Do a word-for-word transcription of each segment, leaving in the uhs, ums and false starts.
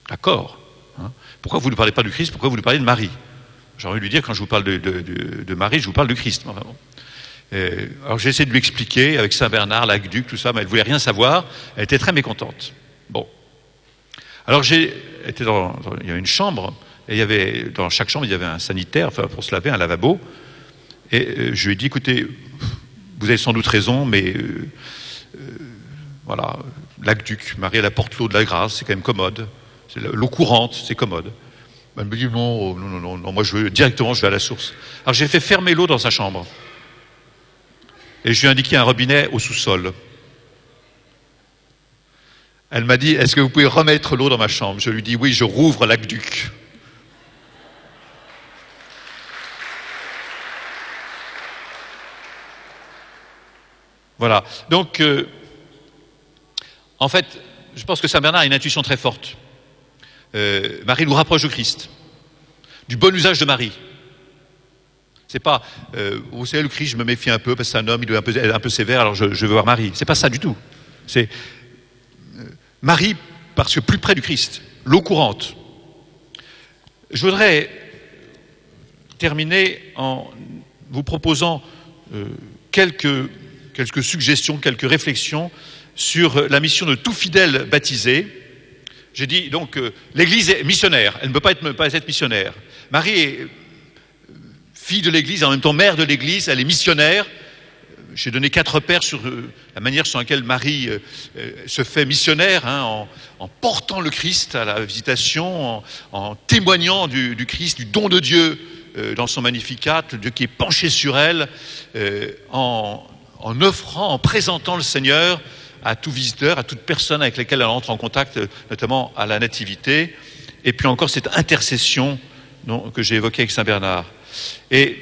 D'accord. Hein. Pourquoi vous ne parlez pas du Christ? Pourquoi vous ne parlez de Marie? J'ai envie de lui dire, quand je vous parle de, de, de, de Marie, je vous parle de Christ. Enfin, bon. Et, alors j'ai essayé de lui expliquer avec Saint Bernard, l'aqueduc, tout ça, mais elle ne voulait rien savoir. Elle était très mécontente. Bon. Alors j'ai été dans, dans, il y avait une chambre, et il y avait, dans chaque chambre, il y avait un sanitaire, enfin pour se laver, un lavabo. Et euh, je lui ai dit, écoutez, vous avez sans doute raison, mais euh, euh, voilà, l'aqueduc, Marie, elle apporte l'eau de la grâce, c'est quand même commode. C'est l'eau courante, c'est commode. Elle me dit, non, non, non, non, non, moi je veux, directement, je vais à la source. Alors j'ai fait fermer l'eau dans sa chambre. Et je lui ai indiqué un robinet au sous-sol. Elle m'a dit, est-ce que vous pouvez remettre l'eau dans ma chambre? Je lui dis, oui, je rouvre l'aqueduc. Voilà. Donc, euh, en fait, je pense que Saint Bernard a une intuition très forte. Euh, Marie nous rapproche du Christ, du bon usage de Marie. C'est pas, euh, vous savez, le Christ, je me méfie un peu parce que c'est un homme, il doit être un peu, un peu sévère, alors je, je veux voir Marie. C'est pas ça du tout. C'est euh, Marie parce que plus près du Christ, l'eau courante. Je voudrais terminer en vous proposant euh, quelques, quelques suggestions, quelques réflexions sur la mission de tout fidèle baptisé. J'ai dit donc euh, l'Église est missionnaire, elle ne peut pas être, ne peut pas être missionnaire. Marie est fille de l'Église, en même temps mère de l'Église, elle est missionnaire. J'ai donné quatre pères sur euh, la manière sur laquelle Marie euh, euh, se fait missionnaire, hein, en, en portant le Christ à la visitation, en, en témoignant du, du Christ, du don de Dieu euh, dans son Magnificat, le Dieu qui est penché sur elle, euh, en, en offrant, en présentant le Seigneur à tout visiteur, à toute personne avec laquelle elle entre en contact, notamment à la Nativité. Et puis encore cette intercession dont, que j'ai évoquée avec Saint Bernard. Et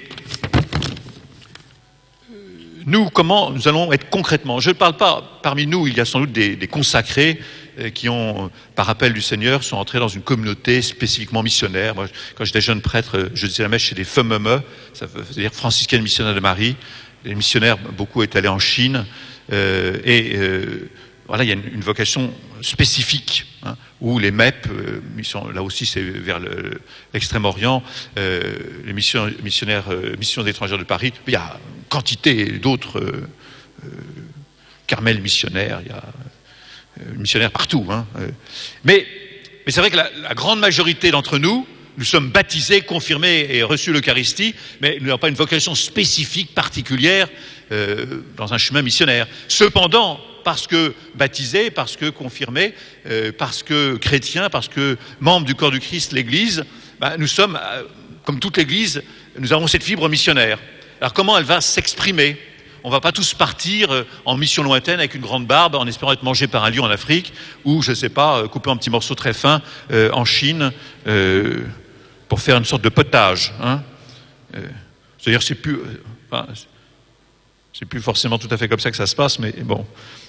nous, comment nous allons être concrètement? Je ne parle pas, parmi nous, il y a sans doute des, des consacrés qui ont, par appel du Seigneur, sont entrés dans une communauté spécifiquement missionnaire. Moi, quand j'étais jeune prêtre, je disais la messe chez des F M M E, ça veut dire franciscaines missionnaires de Marie. Les missionnaires, beaucoup étaient allés en Chine. Euh, et euh, voilà, il y a une, une vocation spécifique, hein, où les M E P, euh, mission, là aussi c'est vers le, l'extrême-orient, euh, les missions, missionnaires, euh, missions étrangères de Paris, il y a une quantité d'autres euh, euh, Carmel missionnaires, il y a euh, missionnaires partout. Hein, euh. Mais, mais c'est vrai que la, la grande majorité d'entre nous, nous sommes baptisés, confirmés et reçus l'Eucharistie, mais nous n'avons pas une vocation spécifique, particulière, euh, dans un chemin missionnaire. Cependant, parce que baptisés, parce que confirmés, euh, parce que chrétiens, parce que membres du corps du Christ, l'Église, ben, nous sommes, euh, comme toute l'Église, nous avons cette fibre missionnaire. Alors comment elle va s'exprimer? On ne va pas tous partir euh, en mission lointaine avec une grande barbe en espérant être mangé par un lion en Afrique ou, je ne sais pas, euh, couper en petits morceaux très fins euh, en Chine euh, pour faire une sorte de potage. Hein. Euh, c'est-à-dire c'est plus, euh, enfin, c'est plus forcément tout à fait comme ça que ça se passe, mais bon.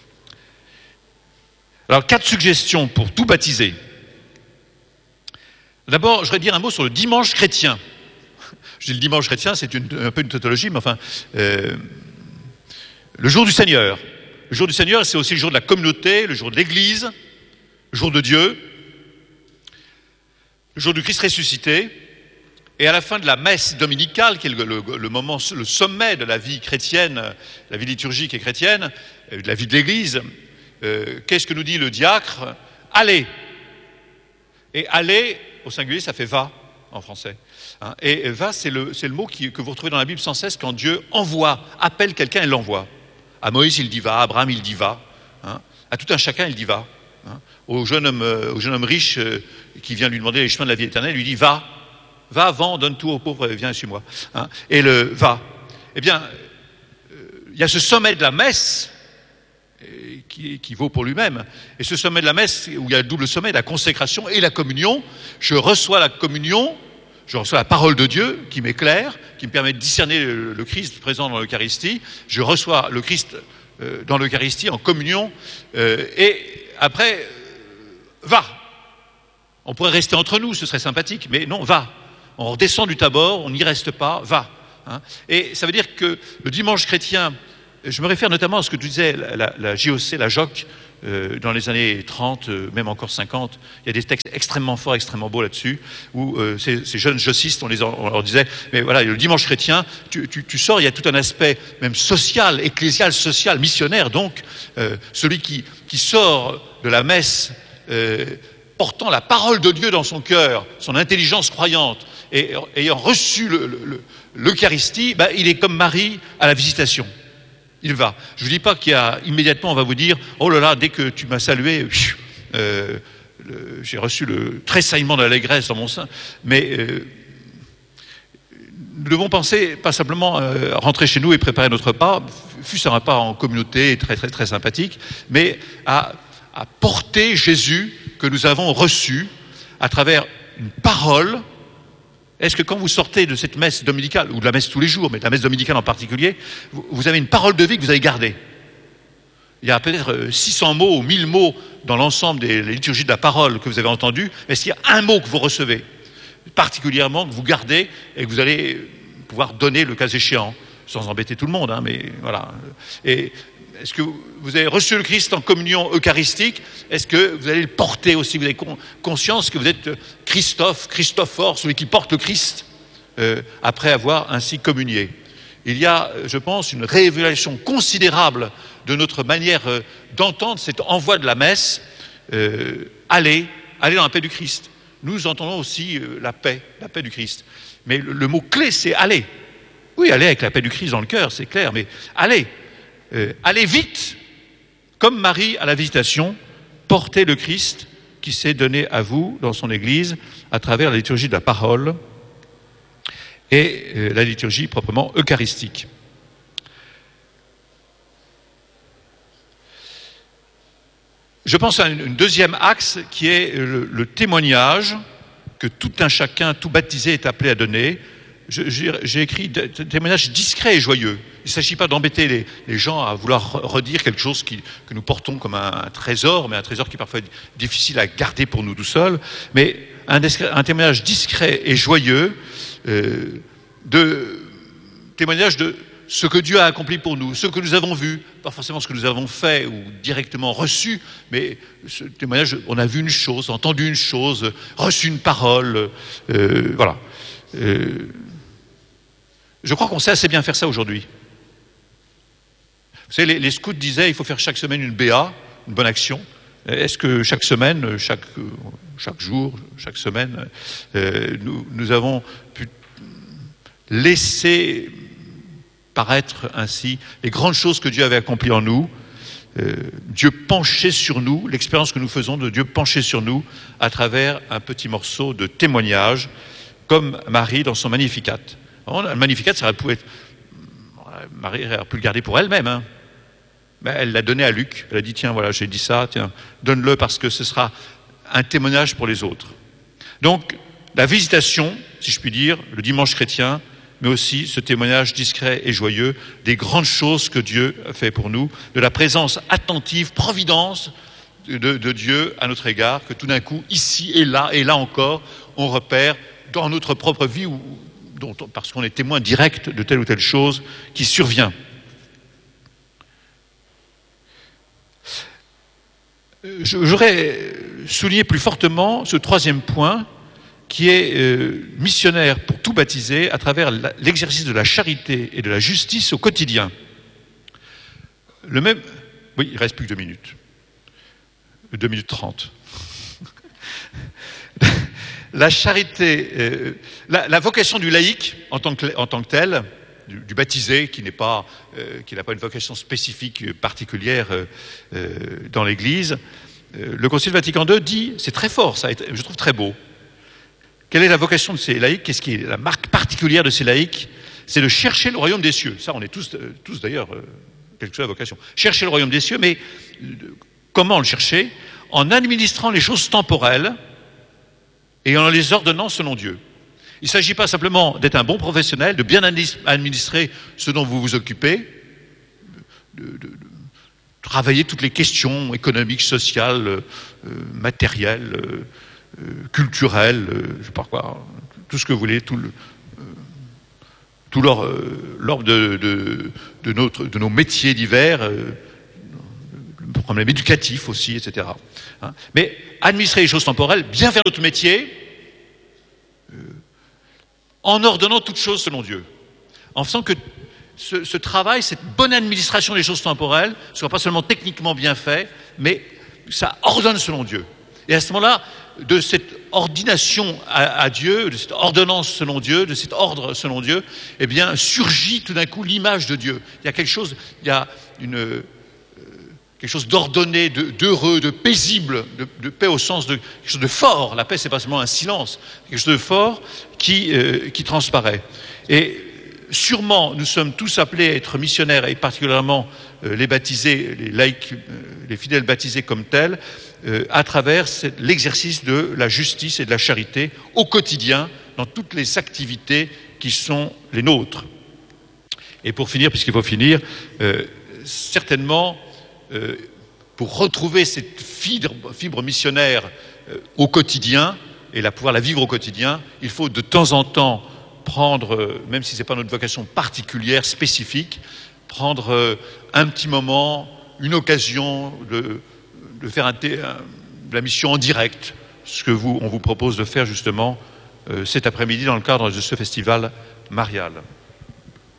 Alors, quatre suggestions pour tout baptiser. D'abord, je voudrais dire un mot sur le dimanche chrétien. Je dis le dimanche chrétien, c'est une, un peu une tautologie, mais enfin, euh, le jour du Seigneur. Le jour du Seigneur, c'est aussi le jour de la communauté, le jour de l'Église, le jour de Dieu, le jour du Christ ressuscité. Et à la fin de la messe dominicale, qui est le, le, le moment, le sommet de la vie chrétienne, la vie liturgique et chrétienne, de la vie de l'Église, euh, qu'est-ce que nous dit le diacre? Allez. Et aller, au singulier, ça fait va en français. Hein, et va, c'est le, c'est le mot qui, que vous retrouvez dans la Bible sans cesse quand Dieu envoie, appelle quelqu'un et l'envoie. À Moïse, il dit va, à Abraham, il dit va. Hein, à tout un chacun, il dit va. Hein, au, jeune homme, euh, au jeune homme riche euh, qui vient lui demander les chemins de la vie éternelle, il lui dit va. Va, vends, donne tout aux pauvres, viens et suis-moi. Hein, et le va. Eh bien, il euh, y a ce sommet de la messe euh, qui, qui vaut pour lui-même. Et ce sommet de la messe, où il y a le double sommet, la consécration et la communion, je reçois la communion, je reçois la parole de Dieu qui m'éclaire, qui me permet de discerner le, le Christ présent dans l'Eucharistie. Je reçois le Christ euh, dans l'Eucharistie en communion. Euh, et après, euh, va. On pourrait rester entre nous, ce serait sympathique, mais non, va. On redescend du Tabor, on n'y reste pas, va. Hein. Et ça veut dire que le dimanche chrétien Je me réfère notamment à ce que tu disais, la, la, la J O C, la J O C, euh, dans les années trente, euh, même encore cinquante. Il y a des textes extrêmement forts, extrêmement beaux là-dessus, où euh, ces, ces jeunes jocistes, on, les, on leur disait, mais voilà, le dimanche chrétien, tu, tu, tu sors, il y a tout un aspect même social, ecclésial, social, missionnaire. Donc, euh, celui qui, qui sort de la messe euh, portant la parole de Dieu dans son cœur, son intelligence croyante, et ayant reçu l'Eucharistie, ben, il est comme Marie à la visitation. Il va. Je ne vous dis pas qu'il y a immédiatement, on va vous dire, oh là là, dès que tu m'as salué, euh, j'ai reçu le tressaillement de l'allégresse dans mon sein. Mais euh, nous devons penser, pas simplement euh, rentrer chez nous et préparer notre repas, fût-ce un repas en communauté très très très sympathique, mais à, à porter Jésus que nous avons reçu à travers une parole. Est-ce que quand vous sortez de cette messe dominicale, ou de la messe tous les jours, mais de la messe dominicale en particulier, vous avez une parole de vie que vous avez gardée? Il y a peut-être six cents mots ou mille mots dans l'ensemble des liturgies de la parole que vous avez entendues. Est-ce qu'il y a un mot que vous recevez, particulièrement, que vous gardez et que vous allez pouvoir donner le cas échéant, sans embêter tout le monde, hein, mais voilà. Et est-ce que vous avez reçu le Christ en communion eucharistique? Est-ce que vous allez le porter aussi? Vous avez conscience que vous êtes Christophe, Christophore, celui qui porte le Christ, euh, après avoir ainsi communié? Il y a, je pense, une révélation considérable de notre manière euh, d'entendre cet envoi de la messe. Euh, allez, allez dans la paix du Christ. Nous entendons aussi euh, la paix, la paix du Christ. Mais le, le mot clé, c'est aller. Oui, aller avec la paix du Christ dans le cœur, c'est clair, mais allez. Euh, allez vite, comme Marie à la visitation, portez le Christ qui s'est donné à vous dans son Église à travers la liturgie de la parole et euh, la liturgie proprement eucharistique. Je pense à un deuxième axe qui est le, le témoignage que tout un chacun, tout baptisé est appelé à donner. J'ai écrit des témoignages discrets et joyeux. Il ne s'agit pas d'embêter les, les gens à vouloir redire quelque chose qui, que nous portons comme un, un trésor, mais un trésor qui est parfois difficile à garder pour nous tout seuls, mais un, un témoignage discret et joyeux, euh, de témoignage de ce que Dieu a accompli pour nous, ce que nous avons vu, pas forcément ce que nous avons fait ou directement reçu, mais ce témoignage, on a vu une chose, entendu une chose, reçu une parole, euh, voilà. Euh, je crois qu'on sait assez bien faire ça aujourd'hui. Vous savez, les, les scouts disaient il faut faire chaque semaine une B A, une bonne action. Est-ce que chaque semaine, chaque, chaque jour, chaque semaine, euh, nous, nous avons pu laisser paraître ainsi les grandes choses que Dieu avait accomplies en nous, euh, Dieu penché sur nous, l'expérience que nous faisons de Dieu penché sur nous à travers un petit morceau de témoignage, comme Marie dans son Magnificat. Le Magnificat, ça aurait pu être... Marie aurait pu le garder pour elle-même, hein. Mais elle l'a donné à Luc. Elle a dit, tiens, voilà, j'ai dit ça, tiens, donne-le parce que ce sera un témoignage pour les autres. Donc, la visitation, si je puis dire, le dimanche chrétien, mais aussi ce témoignage discret et joyeux des grandes choses que Dieu a fait pour nous, de la présence attentive, providence de, de Dieu à notre égard, que tout d'un coup, ici et là, et là encore, on repère dans notre propre vie, ou, dont, parce qu'on est témoin direct de telle ou telle chose qui survient. J'aurais souligné plus fortement ce troisième point, qui est euh, missionnaire pour tout baptisé à travers l'exercice de la charité et de la justice au quotidien. Le même... Oui, il reste plus que deux minutes. Deux minutes trente. La charité, euh, la, la vocation du laïc en tant que, en tant que tel, du, du baptisé qui n'est pas, euh, qui n'a pas une vocation spécifique particulière euh, euh, dans l'Église, euh, le Concile Vatican deux dit, c'est très fort, ça, je trouve très beau. Quelle est la vocation de ces laïcs? Qu'est-ce qui est la marque particulière de ces laïcs? C'est de chercher le royaume des cieux. Ça, on est tous, euh, tous d'ailleurs, euh, quelle que soit la vocation. Chercher le royaume des cieux, mais euh, comment le chercher? En administrant les choses temporelles et en les ordonnant selon Dieu. Il ne s'agit pas simplement d'être un bon professionnel, de bien administrer ce dont vous vous occupez, de, de, de travailler toutes les questions économiques, sociales, euh, matérielles, euh, euh, culturelles, euh, je ne sais pas quoi, tout ce que vous voulez, tout le, euh, tout leur, euh, lors de, de, de, notre, de nos métiers divers, euh, le problème éducatif aussi, et cetera. Hein. Mais administrer les choses temporelles, bien faire notre métier, euh, en ordonnant toutes choses selon Dieu. En faisant que ce, ce travail, cette bonne administration des choses temporelles, soit pas seulement techniquement bien fait, mais ça ordonne selon Dieu. Et à ce moment-là, de cette ordination à, à Dieu, de cette ordonnance selon Dieu, de cet ordre selon Dieu, eh bien, surgit tout d'un coup l'image de Dieu. Il y a quelque chose, il y a une, euh, quelque chose d'ordonné, de, d'heureux, de paisible, de, de paix au sens de quelque chose de fort. La paix, c'est pas seulement un silence, quelque chose de fort qui, euh, qui transparaît. Et sûrement, nous sommes tous appelés à être missionnaires, et particulièrement euh, les baptisés, les laïcs, euh, les fidèles baptisés comme tels, euh, à travers cette, l'exercice de la justice et de la charité au quotidien, dans toutes les activités qui sont les nôtres. Et pour finir, puisqu'il faut finir, euh, certainement, euh, pour retrouver cette fibre, fibre missionnaire euh, au quotidien, et la pouvoir la vivre au quotidien, il faut de temps en temps prendre, même si ce n'est pas notre vocation particulière, spécifique, prendre euh, un petit moment, une occasion de, de faire un, un, de la mission en direct, ce que vous, on vous propose de faire justement euh, cet après-midi dans le cadre de ce festival marial.